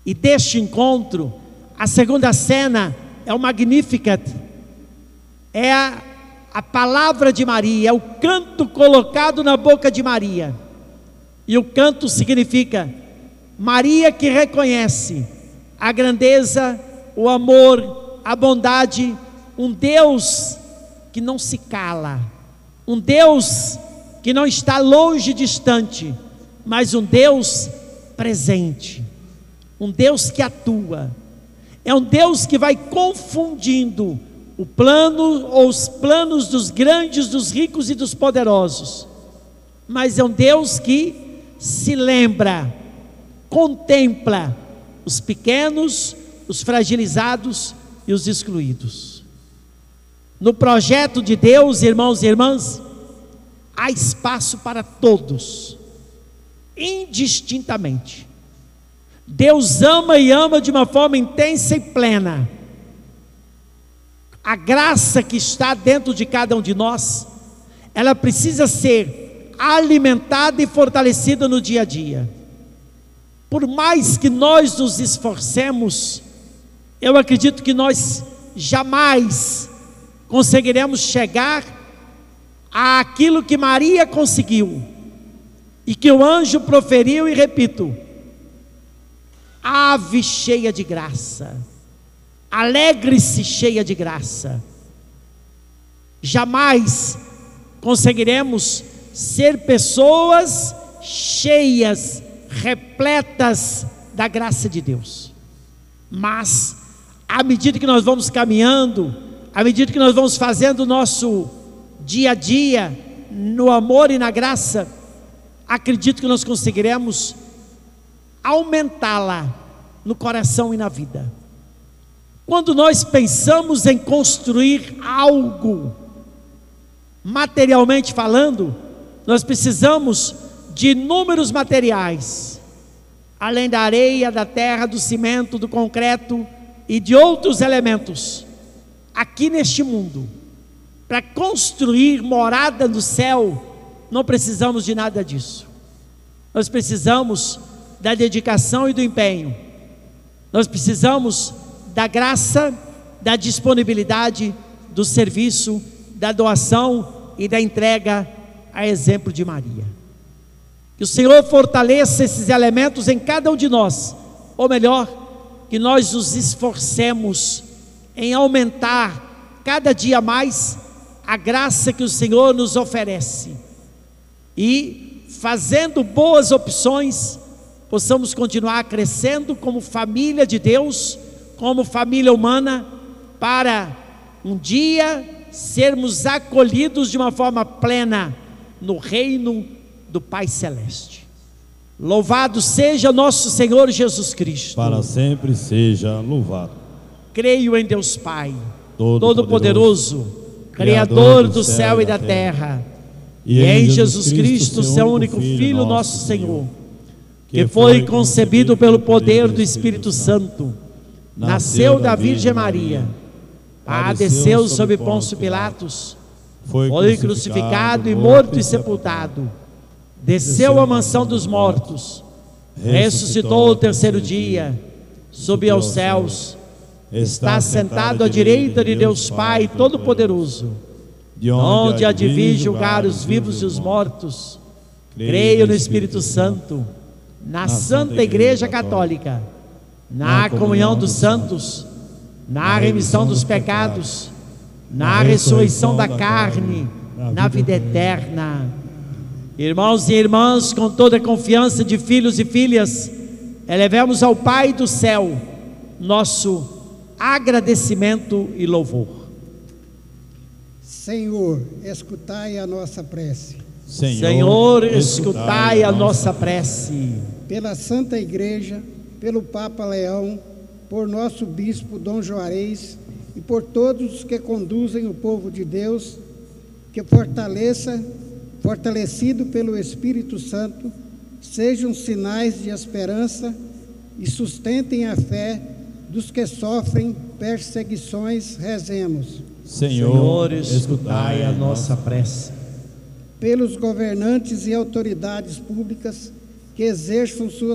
E deste encontro, a segunda cena é o Magnificat, é a palavra de Maria, é o canto colocado na boca de Maria. E o canto significa Maria que reconhece a grandeza, o amor, a bondade, um Deus que não se cala, um Deus que não está longe, distante, mas um Deus presente, um Deus que atua. É um Deus que vai confundindo o plano ou os planos dos grandes, dos ricos e dos poderosos, mas é um Deus que se lembra, contempla os pequenos, os fragilizados e os excluídos. No projeto de Deus, irmãos e irmãs, há espaço para todos, indistintamente. Deus ama e ama de uma forma intensa e plena. A graça que está dentro de cada um de nós, ela precisa ser alimentada e fortalecida no dia a dia. Por mais que nós nos esforcemos, eu acredito que nós jamais conseguiremos chegar àquilo que Maria conseguiu, e que o anjo proferiu, e repito: ave cheia de graça, alegre-se cheia de graça. Jamais conseguiremos ser pessoas cheias, repletas da graça de Deus, mas à medida que nós vamos caminhando, à medida que nós vamos fazendo o nosso dia a dia no amor e na graça, acredito que nós conseguiremos aumentá-la no coração e na vida. Quando nós pensamos em construir algo, materialmente falando, nós precisamos de inúmeros materiais, além da areia, da terra, do cimento, do concreto e de outros elementos. Aqui neste mundo, para construir morada no céu, não precisamos de nada disso. Nós precisamos da dedicação e do empenho. Nós precisamos da graça, da disponibilidade, do serviço, da doação e da entrega, a exemplo de Maria. Que o Senhor fortaleça esses elementos em cada um de nós, ou melhor, que nós nos esforcemos em aumentar cada dia mais a graça que o Senhor nos oferece, e fazendo boas opções, possamos continuar crescendo como família de Deus, como família humana, para um dia sermos acolhidos de uma forma plena no reino do Pai Celeste. Louvado seja nosso Senhor Jesus Cristo. Para sempre seja louvado. Creio em Deus Pai, Todo-Poderoso, Criador do céu e da terra, e em Jesus Cristo, seu único Filho, nosso Senhor, que foi concebido pelo poder do Espírito Santo, nasceu da Virgem Maria, padeceu sob Pôncio Pilatos, foi crucificado e morto e sepultado, desceu à mansão dos mortos, ressuscitou ao terceiro dia, subiu aos céus, está sentado à direita de Deus Pai Todo-Poderoso, de onde há de vir julgar os vivos e os mortos. Creio no Espírito Santo, na Santa Igreja Católica, na comunhão dos santos, na remissão dos pecados, na ressurreição da carne, na vida eterna. Irmãos e irmãs, com toda a confiança de filhos e filhas, elevemos ao Pai do céu nosso agradecimento e louvor. Senhor, escutai a nossa prece. Senhor, escutai a nossa prece. Pela Santa Igreja, pelo Papa Leão, por nosso Bispo Dom Juarez e por todos os que conduzem o povo de Deus, que fortalecido pelo Espírito Santo, sejam sinais de esperança e sustentem a fé dos que sofrem perseguições. Rezemos. Senhor, escutai a nossa prece. Pelos governantes e autoridades públicas que exerçam suas